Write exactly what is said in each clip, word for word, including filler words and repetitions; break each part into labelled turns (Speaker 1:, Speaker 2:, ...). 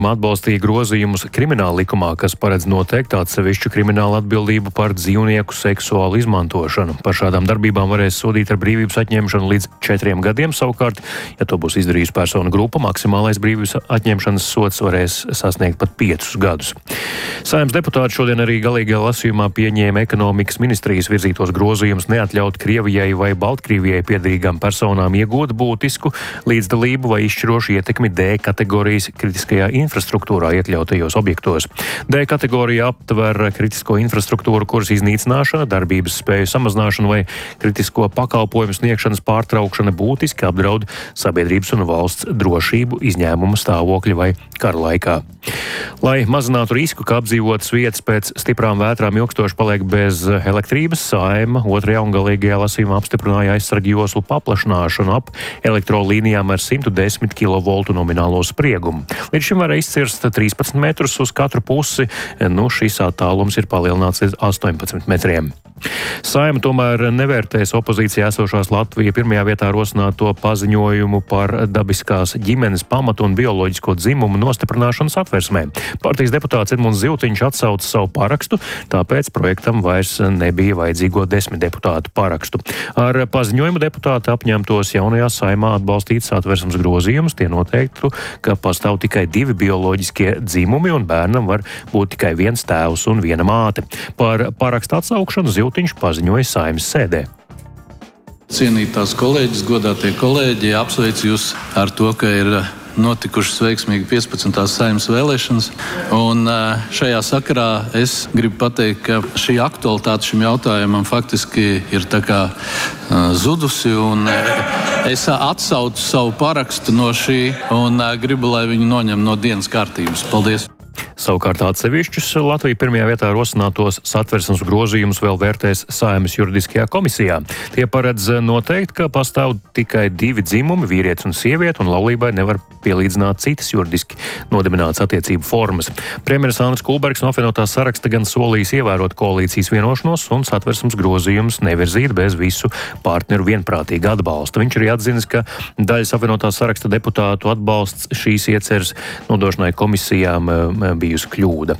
Speaker 1: Atbalstīja grozījumus krimināla likumā, kas paredz noteikt atsevišķu kriminālu atbildību par dzīvnieku seksuālu izmantošanu. Par šādām darbībām varēs sodīt ar brīvības atņemšanu līdz četriem gadiem. Savukārt, ja to būs izdarījusi persona grupa, maksimālais brīvības atņemšanas sods varēs sasniegt pat piecus gadus. Saeimas deputāti šodien arī galīgajā lasījumā pieņēma ekonomikas ministrijas virzītos grozījumus neatļaut Krievijai vai Baltkrievijai piederīgām personām iegūt būtisku līdzdalību vai izšķirošu ietekmi D kategorijas kritiskajā infrastruktūrā. infrastruktūrā iekļautajos objektos. D kategorija aptver kritisko infrastruktūru, kuras iznīcināšana, darbības spēju samazināšana vai kritisko pakalpojumu sniegšanas pārtraukšana būtiski apdraud sabiedrības un valsts drošību izņēmuma stāvokļa vai kara laikā. Lai mazinātu risku, ka apdzīvotas vietas pēc stiprām vētrām ilgstoši paliek bez elektrības, Saeima otrajā un galīgajā lasījumā apstiprināja aizsargu joslu paplašināšanu ap elektrolīnijām ar simt desmit kilovoltu nominālo spriegumu. Līdz šim var izcirst trīspadsmit metrus uz katru pusi, nu šis attālums ir palielināts līdz astoņpadsmit metriem. Saeima tomēr nevērtēs opozīcijā esošās Latvija pirmajā vietā rosināto paziņojumu par dabiskās ģimenes pamatu un bioloģisko dzimumu nostiprināšanu Satversmē. Partijas deputāts Edmunds Ziltiņš atsauca savu parakstu, tāpēc projektam vairs nebija vajadzīgo desmit deputātu parakstu. Ar paziņojumu deputāti apņemtos jaunajā Saeimā atbalstīt Satversmes grozījumus. Tie noteiktu, ka pastāv tikai divi bioloģiskie dzimumi un bērnam var būt tikai viens tēvs un viena māte. Par parakstu atsaukšanu Ziltiņš paziņoja Saeimas sēdē.
Speaker 2: Cienītās kolēģis, godātie kolēģi, apsveicu jūs ar to, ka ir notikušas veiksmīgi piecpadsmitās Saeimas vēlēšanas. Un šajā sakarā es gribu pateikt, ka šī aktualitāte šim jautājumam faktiski ir tā kā zudusi. Un es atsaucu savu parakstu no šī un gribu, lai viņu noņem no dienas kārtības. Paldies!
Speaker 1: Savukārt atsevišķus Latvija pirmajā vietā rosinātos Satversmes grozījumus vēl vērtēs Saeimas juridiskajā komisijā. Tie paredz noteikt, ka pastāv tikai divi dzimumi, vīrietis un sieviete, un laulībai nevar pielīdzināt citas juridiski nodibinātas attiecību formas. Premjeras Andris Kulbergs no apvienotā saraksta gan solījis ievērot koalīcijas vienošanos un Satversmes grozījumus nevirzīt bez visu partneru vienprātīga atbalsta. Viņš arī atzinis, ka daļas apvienotā saraksta deputātu atbalsts šīs ieceres nodošanai komisijām bijusi kļūda.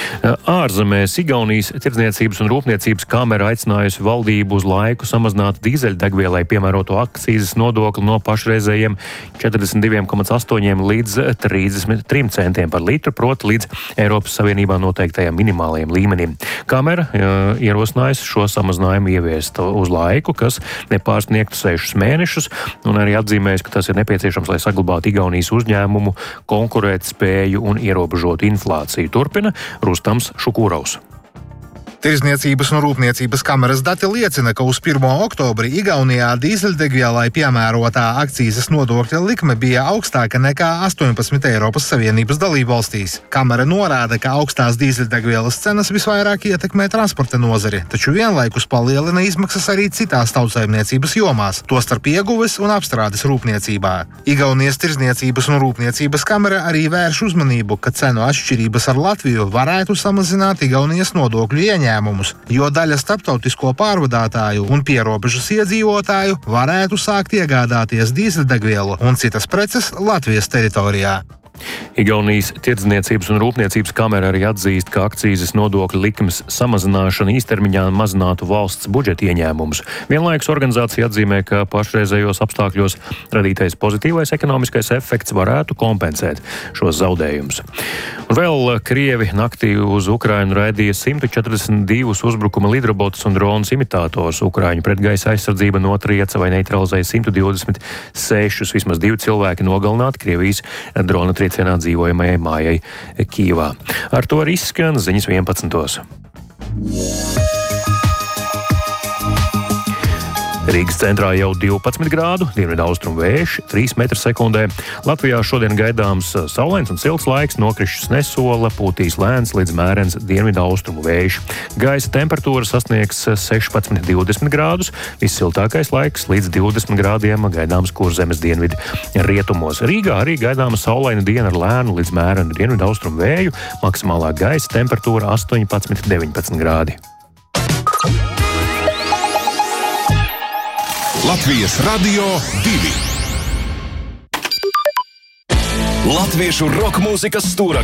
Speaker 1: Ārzemēs Igaunijas tirdzniecības un rūpniecības kamera aicinājusi valdību uz laiku samazināt dīzeļdegvielai piemēroto akcīzes nodokli no pašreizējiem četrdesmit divi komats astoņi līdz trīsdesmit trīs centiem par litru, proti līdz Eiropas Savienībā noteiktajam minimālajam līmenim. Kamera ierosinājusi šo samazinājumu ieviest uz laiku, kas nepārsniegtu sešus mēnešus, un arī atzīmējusi, ka tas ir nepieciešams, lai saglabātu Igaunijas uzņēmumu konkurētspēju un ierobežotu inflāciju. Turpina Rustams Šukūraus.
Speaker 3: Tirdzniecības un rūpniecības kameras dati liecina, ka uz pirmo oktobri Igaunijā dīzeļdegvielai piemērotā akcīzes nodokļa likme bija augstāka nekā astoņpadsmit Eiropas Savienības dalībvalstīs. Kamera norāda, ka augstās dīzeļdegvielas cenas visvairāk ietekmē transporta nozari, taču vienlaikus palielina izmaksas arī citās tautsaimniecības jomās, tostarp ieguves un apstrādes rūpniecībā. Igaunijas tirdzniecības un rūpniecības kamera arī vērš uzmanību, ka cenu atšķirības ar Latviju varētu samazināt Igaunijas nodokļu ieņēmumus. Jo daļa starptautisko pārvadātāju un pierobežas iedzīvotāju varētu sākt iegādāties dīzeļdegvielu un citas preces Latvijas teritorijā.
Speaker 1: Igaunijas tirdzniecības un rūpniecības kamera arī atzīst, ka akcīzes nodokļa likmes samazināšana īstermiņā mazinātu valsts budžeta ieņēmumus. Vienlaikus organizācija atzīmē, ka pašreizējos apstākļos radītais pozitīvais ekonomiskais efekts varētu kompensēt šos zaudējumus. Un vēl Krievi naktī uz Ukrainu raidīja simt četrdesmit divus uzbrukuma lidrobotus un dronus imitātors. Ukraiņu pretgaisa aizsardzība notrieca vai neutralizēja simt divdesmit sešus, vismaz divi cilvēki nogalināti Krievijas drona triecienā dzīvojamajai mājai Kijevā. Ar to arī izskan ziņas vienpadsmitos. Rīgas centrā jau divpadsmit grādu, dienvidu austrumu vējš, trīs metri sekundē. Latvijā šodien gaidāms saulains un silts laiks, nokrišņus nesola, pūtīs lēns līdz mērens dienvidu austrumu vējš. Gaisa temperatūra sasniegs sešpadsmit līdz divdesmit grādus, vissiltākais laiks līdz divdesmit grādiem gaidāms Kurzemes dienvidu rietumos. Rīgā arī gaidāma saulaina diena ar lēnu līdz mērenu dienvidu austrumu vēju, maksimālā gaisa temperatūra astoņpadsmit līdz deviņpadsmit grādi.
Speaker 4: Latvijas Radio divi. Latviešu roka mūzikas stūra